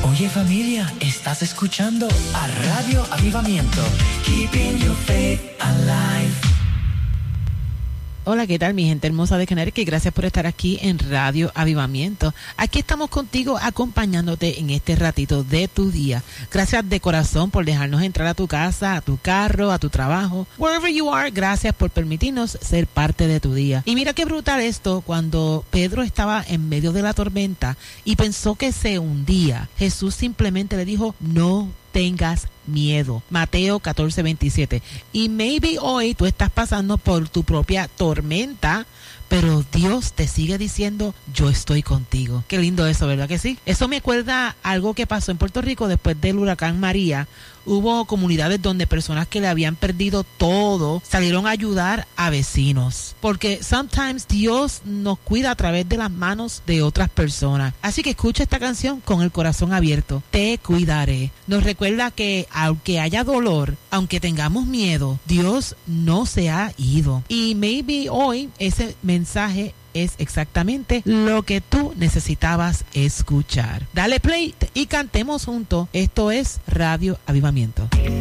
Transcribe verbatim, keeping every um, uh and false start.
Oye familia, estás escuchando a Radio Avivamiento. Keeping your faith alive. Hola, ¿qué tal mi gente hermosa de Connecticut? Gracias por estar aquí en Radio Avivamiento. Aquí estamos contigo acompañándote en este ratito de tu día. Gracias de corazón por dejarnos entrar a tu casa, a tu carro, a tu trabajo. Wherever you are, gracias por permitirnos ser parte de tu día. Y mira qué brutal esto, cuando Pedro estaba en medio de la tormenta y pensó que se hundía, Jesús simplemente le dijo, no tengas miedo. Mateo catorce veintisiete. Y maybe hoy tú estás pasando por tu propia tormenta, pero Dios te sigue diciendo, yo estoy contigo. Qué lindo eso, ¿verdad que sí? Eso me acuerda algo que pasó en Puerto Rico después del huracán María. Hubo comunidades donde personas que le habían perdido todo salieron a ayudar a vecinos. Porque sometimes Dios nos cuida a través de las manos de otras personas. Así que escucha esta canción con el corazón abierto. Te cuidaré. Nos recuerda que aunque haya dolor, aunque tengamos miedo, Dios no se ha ido. Y maybe hoy ese mensaje es exactamente lo que tú necesitabas escuchar. Dale play y cantemos juntos. Esto es Radio Avivamiento.